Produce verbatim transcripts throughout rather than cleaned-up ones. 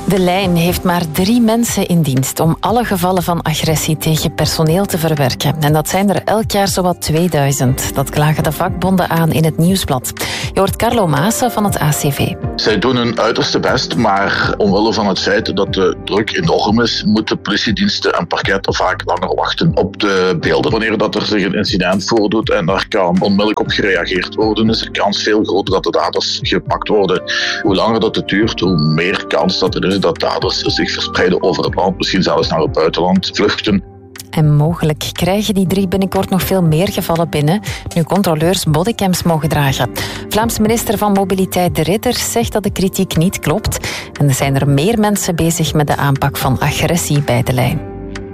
De lijn heeft maar drie mensen in dienst om alle gevallen van agressie tegen personeel te verwerken. En dat zijn er elk jaar zowat tweeduizend. Dat klagen de vakbonden aan in het Nieuwsblad. Je hoort Carlo Maassen van het A C V. Zij doen hun uiterste best, maar omwille van het feit dat de druk enorm is, moeten politiediensten en parketten vaak langer wachten op de beelden. Wanneer dat er zich een incident voordoet en daar kan onmiddellijk op gereageerd worden, is de kans veel groter dat de daders gepakt worden. Hoe langer dat het duurt, hoe meer kans dat er is dat daders zich verspreiden over het land, misschien zelfs naar het buitenland vluchten. En mogelijk krijgen die drie binnenkort nog veel meer gevallen binnen, nu controleurs bodycams mogen dragen. Vlaams minister van Mobiliteit De Ridder zegt dat de kritiek niet klopt. En er zijn er meer mensen bezig met de aanpak van agressie bij de lijn.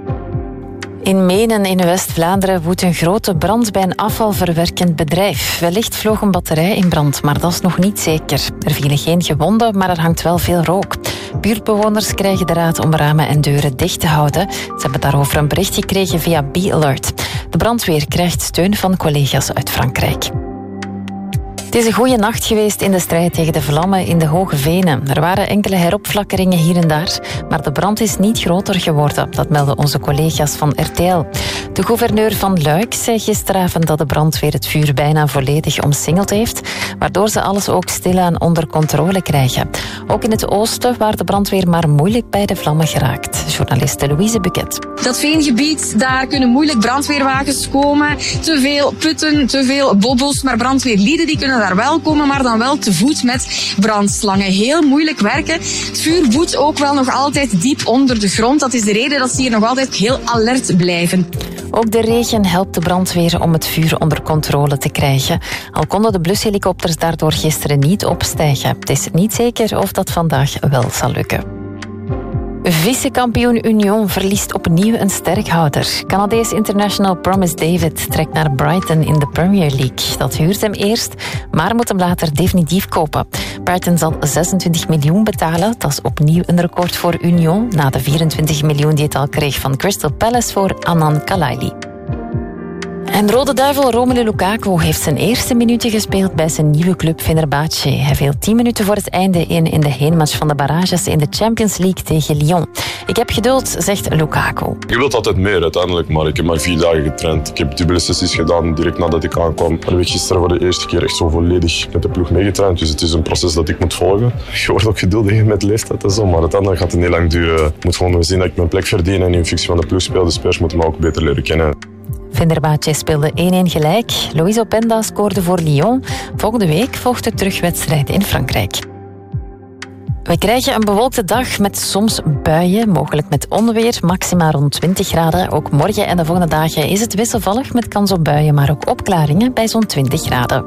In Menen in West-Vlaanderen woedt een grote brand bij een afvalverwerkend bedrijf. Wellicht vloog een batterij in brand, maar dat is nog niet zeker. Er vielen geen gewonden, maar er hangt wel veel rook. Buurtbewoners krijgen de raad om ramen en deuren dicht te houden. Ze hebben daarover een bericht gekregen via B-Alert. De brandweer krijgt steun van collega's uit Frankrijk. Het is een goede nacht geweest in de strijd tegen de vlammen in de Hoge Venen. Er waren enkele heropflakkeringen hier en daar, maar de brand is niet groter geworden. Dat melden onze collega's van R T L. De gouverneur van Luik zei gisteravond dat de brandweer het vuur bijna volledig omsingeld heeft, waardoor ze alles ook stilaan onder controle krijgen. Ook in het oosten waar de brandweer maar moeilijk bij de vlammen geraakt. Journaliste Louise Buket. Dat veengebied, daar kunnen moeilijk brandweerwagens komen. Te veel putten, te veel bobbels, maar brandweerlieden die kunnen daar wel komen, maar dan wel te voet met brandslangen. Heel moeilijk werken. Het vuur woedt ook wel nog altijd diep onder de grond. Dat is de reden dat ze hier nog altijd heel alert blijven. Ook de regen helpt de brandweer om het vuur onder controle te krijgen. Al konden de blushelikopters daardoor gisteren niet opstijgen. Het is niet zeker of dat vandaag wel zal lukken. Vice-kampioen Union verliest opnieuw een sterkhouder. Canadees international Promise David trekt naar Brighton in de Premier League. Dat huurt hem eerst, maar moet hem later definitief kopen. Brighton zal zesentwintig miljoen betalen. Dat is opnieuw een record voor Union, na de vierentwintig miljoen die het al kreeg van Crystal Palace voor Anand Kalaili. En Rode Duivel Romelu Lukaku heeft zijn eerste minuten gespeeld bij zijn nieuwe club Fenerbahce. Hij viel tien minuten voor het einde in in de heenmatch van de barrages in de Champions League tegen Lyon. Ik heb geduld, zegt Lukaku. Je wilt altijd meer uiteindelijk, maar ik heb maar vier dagen getraind. Ik heb dubbele sessies gedaan direct nadat ik aankwam. Maar ik gisteren voor de eerste keer echt zo volledig met de ploeg meegetraind. Dus het is een proces dat ik moet volgen. Je wordt ook geduldig met leeftijd en zo, maar uiteindelijk gaat het heel lang duren. Ik moet gewoon zien dat ik mijn plek verdien en in functie van de ploeg speel. De spelers moeten me ook beter leren kennen. Fenerbahce speelde één-één gelijk. Luis Openda scoorde voor Lyon. Volgende week volgt de terugwedstrijd in Frankrijk. We krijgen een bewolkte dag met soms buien, mogelijk met onweer, maximaal rond twintig graden. Ook morgen en de volgende dagen is het wisselvallig met kans op buien, maar ook opklaringen bij zo'n twintig graden.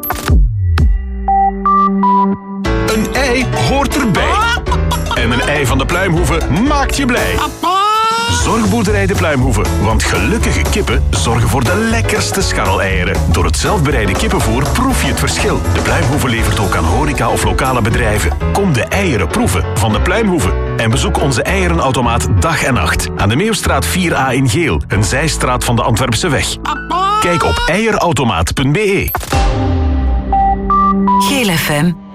Een ei hoort erbij. En een ei van de Pluimhoeve maakt je blij. Zorgboerderij de Pluimhoeve, want gelukkige kippen zorgen voor de lekkerste scharreleieren. Door het zelfbereide kippenvoer proef je het verschil. De Pluimhoeve levert ook aan horeca of lokale bedrijven. Kom de eieren proeven van de Pluimhoeve. En bezoek onze eierenautomaat dag en nacht. Aan de Meeuwstraat vier A in Geel, een zijstraat van de Antwerpse weg. Kijk op eierautomaat punt be. Geel F M.